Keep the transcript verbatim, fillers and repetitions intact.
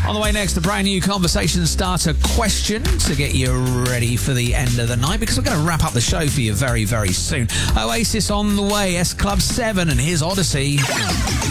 On the way next, a brand new conversation starter question to get you ready for the end of the night, because we're going to wrap up the show for you very, very soon. Oasis on the way, S Club seven, and here's Odyssey.